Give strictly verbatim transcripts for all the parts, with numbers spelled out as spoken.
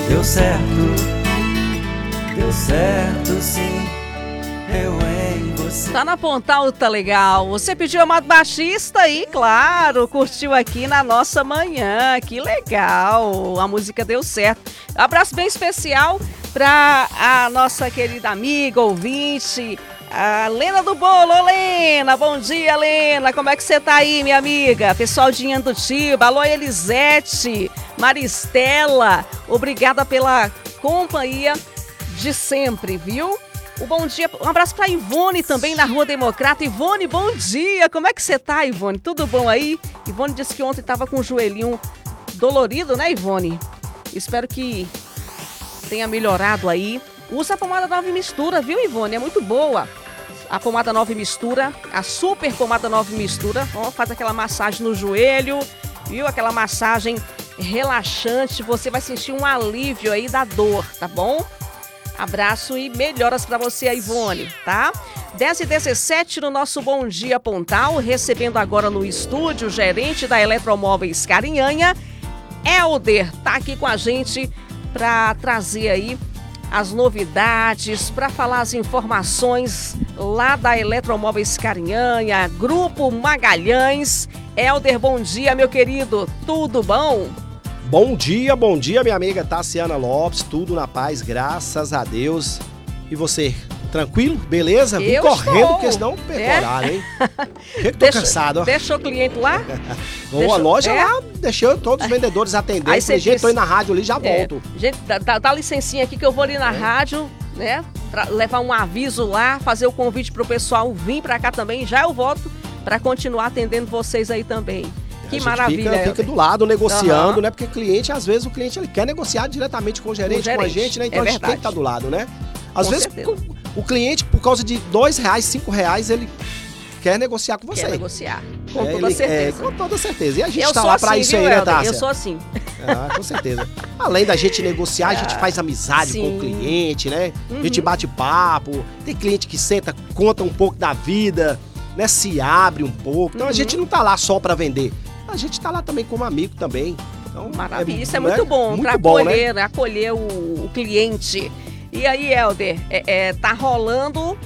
Deu certo, deu certo sim, eu em você. Tá na Pontal, tá legal. Você pediu Amado Baixista e, claro, curtiu aqui na nossa manhã. Que legal, a música deu certo. Abraço bem especial pra a nossa querida amiga, ouvinte, a Lena do Bolo. Ô, Lena, bom dia, Lena. Como é que você tá aí, minha amiga? Pessoal de Indutiba, alô, Elisete, Maristela, obrigada pela companhia de sempre, viu? O bom dia, um abraço pra Ivone também na Rua Democrata. Ivone, bom dia, como é que você tá, Ivone? Tudo bom aí? Ivone disse que ontem tava com o joelhinho dolorido, né, Ivone? Espero que tenha melhorado aí. Usa a pomada Nova Mistura, viu, Ivone? É muito boa. A pomada Nova Mistura, a super pomada Nova Mistura. Ó, faz aquela massagem no joelho, viu? Aquela massagem relaxante. Você vai sentir um alívio aí da dor, tá bom? Abraço e melhoras para você, Ivone, tá? dez e dezessete no nosso Bom Dia Pontal, recebendo agora no estúdio o gerente da Eletromóveis Carinhanha, Helder, tá aqui com a gente para trazer aí as novidades, para falar as informações lá da Eletromóveis Carinhanha, Grupo Magalhães. Helder, bom dia, meu querido, tudo bom? Bom dia, bom dia, minha amiga Tassiana Lopes, tudo na paz, graças a Deus. E você, tranquilo? Beleza? Vim Eu correndo, estou. porque senão perco É? horário, hein? Eu tô Deixa- cansado, ó. Deixou o cliente lá? Ou deixa- a loja é? lá, deixei todos os vendedores atendendo. Aí você Falei, gente, disse- tô indo na rádio ali, já É, volto. gente, dá, dá, dá licencinha aqui que eu vou ali na É. rádio, né? Tra- levar um aviso lá, fazer o convite pro pessoal vir pra cá também. Já eu volto pra continuar atendendo vocês aí também. Que A gente maravilha, Fica, fica Helder. do lado negociando, Aham. né? Porque cliente, às vezes, o cliente ele quer negociar diretamente com o gerente, com, a gerente, gente, né? Então é a gente tem verdade. que estar do lado, né? Às Com vezes, certeza. o, o cliente, por causa de dois reais, cinco reais, ele quer negociar com você. Quer negociar, com É, toda ele- certeza. É, com toda certeza. E a gente eu tá sou lá assim, pra isso viu, aí, né, Helder? Tássia? Eu sou assim. Ah, com certeza. Além da gente negociar, a gente faz amizade sim. com o cliente, né? Uhum. A gente bate papo. Tem cliente que senta, conta um pouco da vida, né? Se abre um pouco. Então Uhum. a gente não tá lá só pra vender. A gente tá lá também como amigo também. Então, Maravilha, isso é né? muito bom, Muito para bom, acolher, né? né? acolher o, o cliente. E aí, Helder, é, é, tá rolando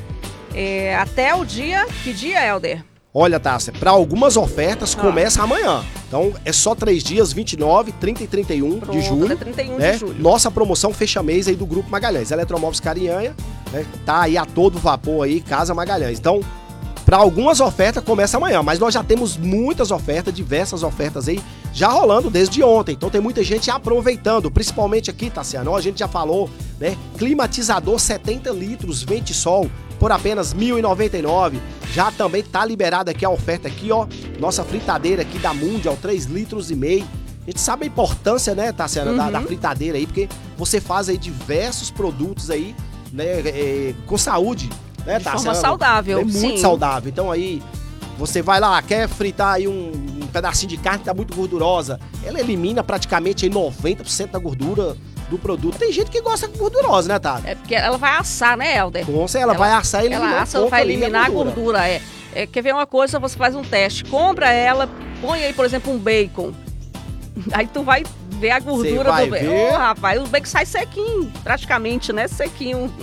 é, até o dia, que dia, Helder? Olha, Tássia, para algumas ofertas Ah. começa amanhã. Então é só três dias, vinte e nove, trinta e trinta e um Pronto, de julho. até trinta e um né? de julho. Nossa promoção fecha mês aí do Grupo Magalhães. Eletromóveis Carinhanha, né? Tá aí a todo vapor aí, Casa Magalhães. Então, para algumas ofertas começa amanhã, mas nós já temos muitas ofertas, diversas ofertas aí já rolando desde ontem. Então tem muita gente aproveitando, principalmente aqui, Tassiano, a gente já falou, né? Climatizador setenta litros, vente sol por apenas mil e noventa e nove reais. Já também tá liberada aqui a oferta aqui, ó. Nossa fritadeira aqui da Mundial, três litros e meio. A gente sabe a importância, né, Tassiana, da, Uhum. da fritadeira aí, porque você faz aí diversos produtos aí, né, é, com saúde, né, De Tassiana? forma saudável, É muito sim. saudável. Então aí, você vai lá, quer fritar aí um, um pedacinho de carne que tá muito gordurosa, ela elimina praticamente aí noventa por cento da gordura do produto. Tem gente que gosta gordurosa, né, Tati? É porque ela vai assar, né, Helder? Com certeza, ela, vai assar e eliminar Ela um assa, ela pouco vai ali eliminar a gordura. é. É, quer ver uma coisa? Você faz um teste, compra ela, põe aí, por exemplo, um bacon. Aí tu vai ver a gordura vai do bacon. ver. Ô, rapaz, o bacon sai sequinho, praticamente, né? Sequinho.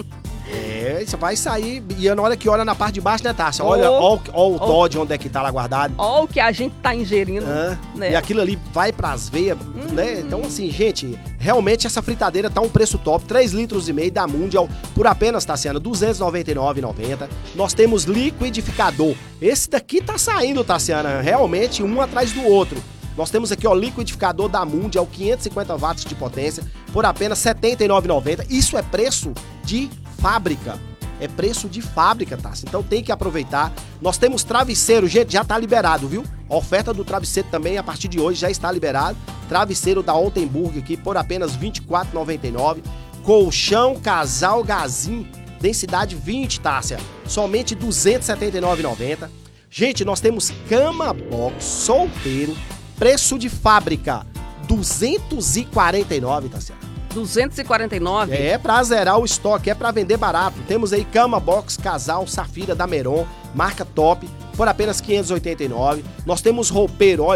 É, você vai sair, e na hora que olha na parte de baixo, né, Tássia? Olha, Oh. ó, ó o Todd onde é que tá lá guardado. Olha o que a gente tá ingerindo. Ah, né? E aquilo ali vai pras veias, né? Então, assim, gente, realmente essa fritadeira tá um preço top, três litros e meio da Mundial, por apenas, Tassiana, duzentos e noventa e nove reais e noventa centavos. Nós temos liquidificador. Esse daqui tá saindo, Tassiana, realmente um atrás do outro. Nós temos aqui, ó, liquidificador da Mundial, quinhentos e cinquenta watts de potência, por apenas setenta e nove reais e noventa centavos. Isso é preço de fábrica. É preço de fábrica, tá? Então tem que aproveitar. Nós temos travesseiro, gente, já tá liberado, viu? A oferta do travesseiro também, a partir de hoje, já está liberado. Travesseiro da Altenburg aqui por apenas vinte e quatro reais e noventa e nove centavos. Colchão Casal Gazin, densidade vinte, Tássia. Somente duzentos e setenta e nove reais e noventa centavos. Gente, nós temos cama box solteiro, preço de fábrica, duzentos e quarenta e nove reais, Tássia. duzentos e quarenta e nove? É pra zerar o estoque, é pra vender barato. Temos aí cama box casal Safira da Meron, marca top, por apenas quinhentos e oitenta e nove reais. Nós temos roupeiro, olha,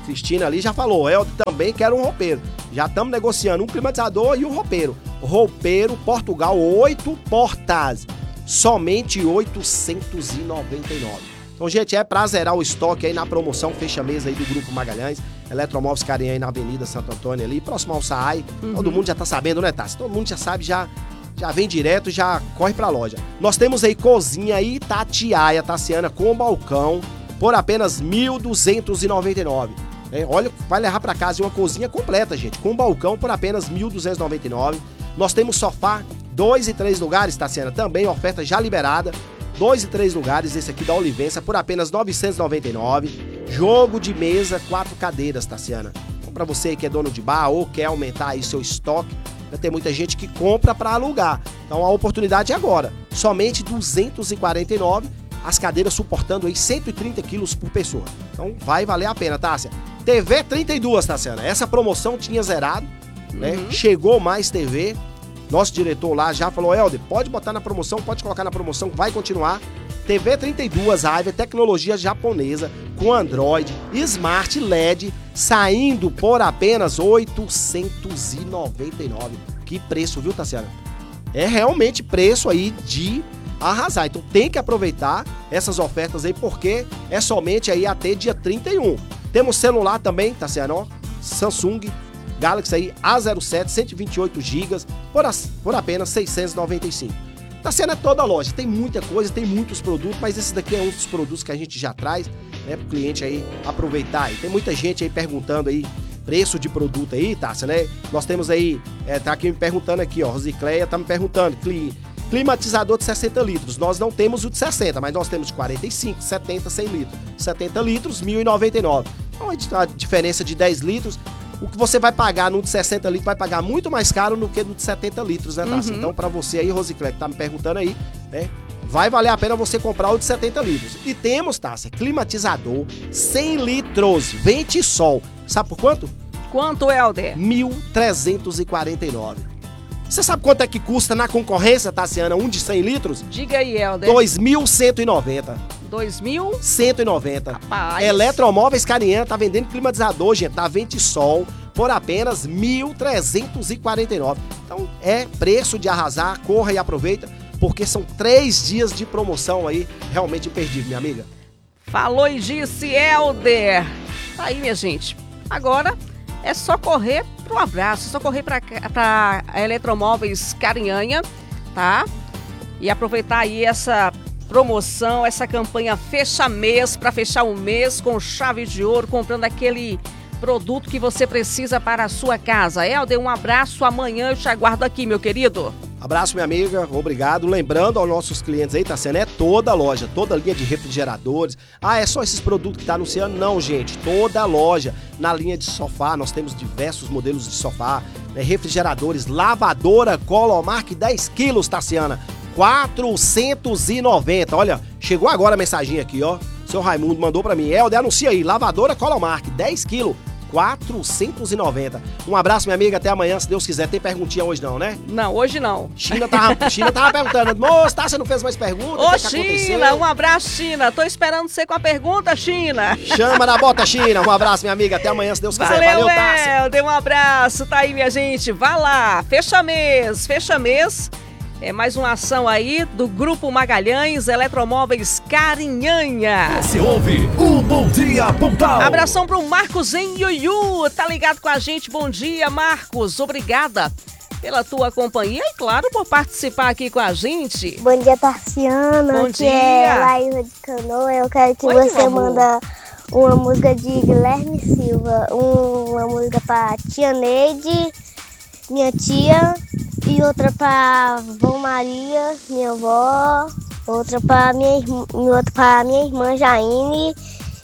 Cristina ali já falou, eu também quero um roupeiro. Já estamos negociando um climatizador e um roupeiro. Roupeiro Portugal, oito portas, somente oitocentos e noventa e nove. Então, gente, é pra zerar o estoque aí na promoção fecha-mesa aí do Grupo Magalhães, Eletromóveis Carinha aí na Avenida Santo Antônio ali, próximo ao S A I. Uhum. Todo mundo já tá sabendo, né, Tassi? Todo mundo já sabe, já, já vem direto, já corre pra loja. Nós temos aí cozinha Itatiaia, Tassiana, com balcão, por apenas mil duzentos e noventa e nove. É, olha, vai levar pra casa uma cozinha completa, gente, com balcão por apenas mil duzentos e noventa e nove. Nós temos sofá, dois e três lugares, Tassiana, também oferta já liberada. Dois e três lugares, esse aqui da Olivença, por apenas novecentos e noventa e nove. Jogo de mesa, quatro cadeiras, Tassiana. Então, pra você que é dono de bar ou quer aumentar aí seu estoque, vai ter muita gente que compra pra alugar. Então a oportunidade é agora. Somente duzentos e quarenta e nove, as cadeiras suportando aí cento e trinta quilos por pessoa. Então vai valer a pena, Tássia. T V trinta e duas, Tassiana. Essa promoção tinha zerado, né? Uhum. Chegou mais T V. Nosso diretor lá já falou, Helder, pode botar na promoção, pode colocar na promoção, vai continuar. T V trinta e duas Aiver, tecnologia japonesa, com Android, Smart L E D, saindo por apenas oitocentos e noventa e nove. Que preço, viu, Tassiana? É realmente preço aí de arrasar. Então tem que aproveitar essas ofertas aí, porque é somente aí até dia trinta e um. Temos celular também, Tassiana, ó, Samsung Galaxy aí A zero sete, cento e vinte e oito gigas, por, as, por apenas seiscentos e noventa e cinco. Tassiana, é toda a loja, tem muita coisa, tem muitos produtos, mas esse daqui é um dos produtos que a gente já traz, né, pro cliente aí aproveitar. E tem muita gente aí perguntando aí preço de produto aí, Tássia, né? Nós temos aí, é, tá aqui me perguntando aqui, ó, Rosicleia tá me perguntando, cli, climatizador de sessenta litros, nós não temos o de sessenta, mas nós temos de quarenta e cinco, setenta, cem litros. setenta litros, mil e noventa e nove. Então a diferença de dez litros, o que você vai pagar no de sessenta litros vai pagar muito mais caro do que no de setenta litros, né, Tássia? Uhum. Então, pra você aí, Rosiclé, que tá me perguntando aí, né, vai valer a pena você comprar o de setenta litros. E temos, Tássia, climatizador cem litros, vente e sol. Sabe por quanto? Quanto, Helder? mil trezentos e quarenta e nove. Você sabe quanto é que custa na concorrência, Tassiana, um de cem litros? Diga aí, Helder. dois mil cento e noventa. dois mil cento e noventa. Rapaz. Eletromóveis Carinha tá vendendo climatizador, gente, da Vente Sol, por apenas mil trezentos e quarenta e nove. Então é preço de arrasar, corra e aproveita, porque são três dias de promoção aí, realmente imperdível, minha amiga. Falou e disse, Helder. Tá aí, minha gente. Agora é só correr pro abraço, é só correr pra, pra Eletromóveis Carinhanha, tá? E aproveitar aí essa promoção, essa campanha fecha mês, para fechar o mês com chave de ouro, comprando aquele produto que você precisa para a sua casa. Helder, um abraço, amanhã eu te aguardo aqui, meu querido. Abraço, minha amiga, obrigado. Lembrando aos nossos clientes aí, tá sendo, é toda a loja, toda a linha de refrigeradores. Ah, é só esses produtos que tá anunciando? Não, gente, toda a loja. Na linha de sofá, nós temos diversos modelos de sofá, né, refrigeradores, lavadora Colomark dez quilos, Tassiana, quatrocentos e noventa. Olha, chegou agora a mensagem aqui, ó. Seu Raimundo mandou pra mim. Helder, anuncia aí, lavadora Colomark, dez quilos, quatrocentos e noventa. Um abraço, minha amiga, até amanhã, se Deus quiser. Tem perguntinha hoje não, né? Não, hoje não. China tava, China tava perguntando, moço, tá, você não fez mais perguntas? Ô, China, um abraço, China. Tô esperando você com a pergunta, China. Chama na bota, China. Um abraço, minha amiga, até amanhã, se Deus quiser. Valeu, Valeu, Tássia. Helder, um abraço. Tá aí, minha gente. Vá lá, fecha mês, fecha mês. É mais uma ação aí do Grupo Magalhães, Eletromóveis Carinhanha. Você ouve o Bom Dia Pontal. Abração pro Marcos em Iuiú, tá ligado com a gente? Bom dia, Marcos. Obrigada pela tua companhia e, claro, por participar aqui com a gente. Bom dia, Tarciana. Bom que dia. É Laísa de Canoa. Eu quero que Oi, você manda uma música de Guilherme Silva, uma música pra tia Neide, minha tia, e outra pra Vó Maria, minha avó, outra pra minha, outra pra minha irmã Jaine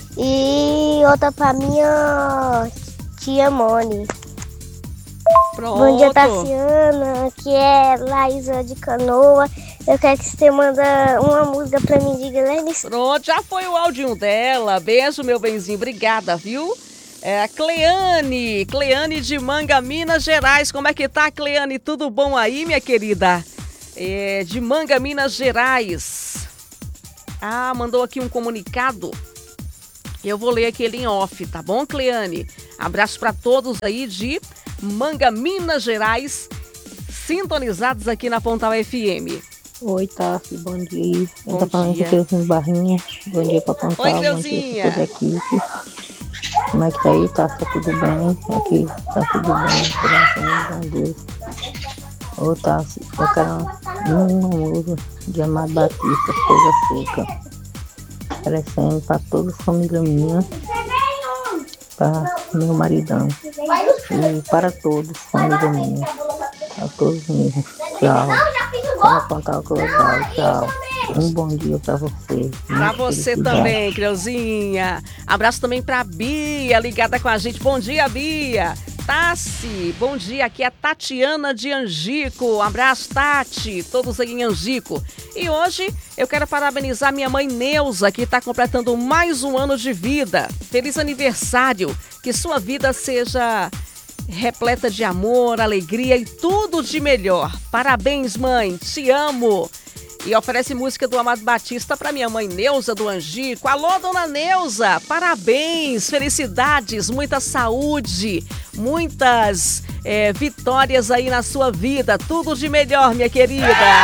e outra pra minha tia Moni. Pronto. Bom dia, Tassiana, que é Laísa de Canoa. Eu quero que você manda uma música pra mim de Guilherme Silva. Pronto, já foi o áudio dela. Beijo, meu benzinho. Obrigada, viu? É a Cleane, Cleane de Manga, Minas Gerais. Como é que tá, Cleane? Tudo bom aí, minha querida? É, de Manga, Minas Gerais. Ah, mandou aqui um comunicado. Eu vou ler aquele em off, tá bom, Cleane? Abraço para todos aí de Manga, Minas Gerais, sintonizados aqui na Pontal F M. Oi, Tassi, bom dia. Bom Eu tô falando dia. com o Cleuzinho Barrinha. Bom dia pra Pontal. Oi, bom dia Cleuzinha. pra toda a equipe. Como é que tá aí, Tassi? Tá tudo bem? Aqui tá tudo bem, graças a Deus. Ô, Tassi, eu quero uma música de Amado Batista, Coisa Seca. Oferecendo pra toda a família minha, para meu maridão. E para todos, família minha. A todos mesmo. Tchau. Para Pontal Global, tchau. Um bom dia para você. Pra você felicidade. também, Cleuzinha. Abraço também pra Bia, ligada com a gente. Bom dia, Bia. Tassi, bom dia. Aqui é Tatiana de Angico. Abraço, Tati. Todos aí em Angico. E hoje eu quero parabenizar minha mãe Neuza, que está completando mais um ano de vida. Feliz aniversário. Que sua vida seja repleta de amor, alegria e tudo de melhor. Parabéns, mãe. Te amo. E oferece música do Amado Batista para minha mãe Neuza do Angico. Alô, dona Neuza, parabéns, felicidades, muita saúde, muitas é, vitórias aí na sua vida. Tudo de melhor, minha querida.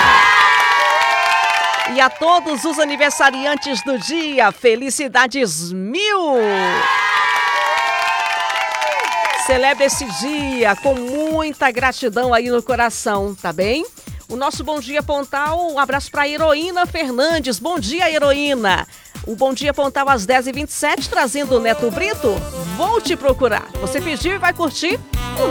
E a todos os aniversariantes do dia, felicidades mil. Celebre esse dia com muita gratidão aí no coração, tá bem? O nosso Bom Dia Pontal, um abraço para a Heroína Fernandes. Bom dia, Heroína. O Bom Dia Pontal às dez e vinte e sete, trazendo o Neto Brito. Vou te procurar. Você pediu e vai curtir?